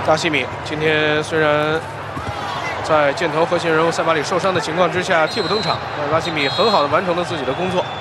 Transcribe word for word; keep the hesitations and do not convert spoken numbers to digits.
扎西米今天虽然在箭头核心人物塞巴里受伤的情况之下替补登场，但扎西米很好的完成了自己的工作。